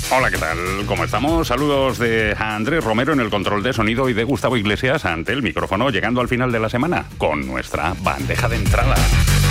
Hola, ¿qué tal? ¿Cómo estamos? Saludos de Andrés Romero en el control de sonido y de Gustavo Iglesias ante el micrófono, llegando al final de la semana con nuestra bandeja de entrada.